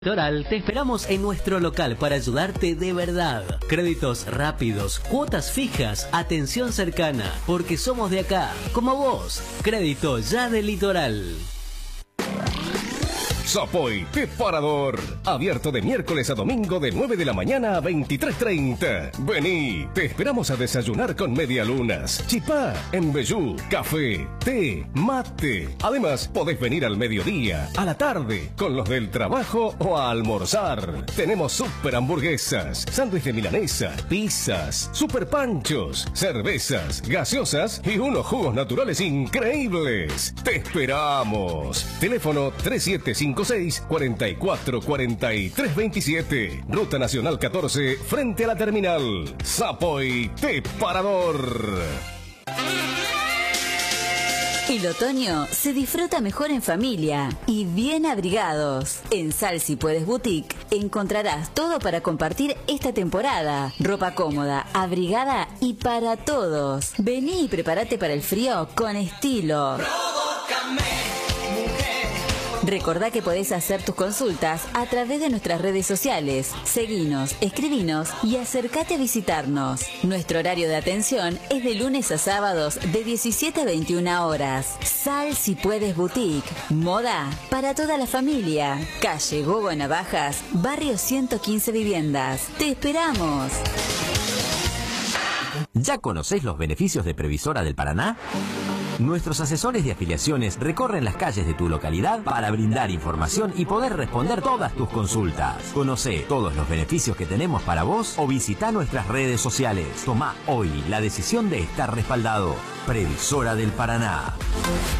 Litoral, te esperamos en nuestro local para ayudarte de verdad. Créditos rápidos, cuotas fijas, atención cercana, porque somos de acá, como vos. Crédito ya del Litoral. Sapoy de Parador. Abierto de miércoles a domingo de 9 de la mañana a 23:30. Vení, te esperamos a desayunar con medialunas, chipá, embellú, café, té, mate. Además, podés venir al mediodía, a la tarde, con los del trabajo o a almorzar. Tenemos super hamburguesas, sándwich de milanesa, pizzas, super panchos, cervezas, gaseosas y unos jugos naturales increíbles. Te esperamos. Teléfono 3756-444327. Ruta Nacional 14, frente a la terminal. Sapoy de Parador. El otoño se disfruta mejor en familia y bien abrigados. En Sal Si Puedes Boutique encontrarás todo para compartir esta temporada. Ropa cómoda, abrigada y para todos. Vení y prepárate para el frío con estilo. Recordá que podés hacer tus consultas a través de nuestras redes sociales. Seguinos, escribinos y acércate a visitarnos. Nuestro horario de atención es de lunes a sábados de 17 a 21 horas. Sal Si Puedes Boutique. Moda para toda la familia. Calle Gogo Navajas, barrio 115 Viviendas. ¡Te esperamos! ¿Ya conocés los beneficios de Previsora del Paraná? Nuestros asesores de afiliaciones recorren las calles de tu localidad para brindar información y poder responder todas tus consultas. Conocé todos los beneficios que tenemos para vos o visita nuestras redes sociales. Tomá hoy la decisión de estar respaldado. Previsora del Paraná.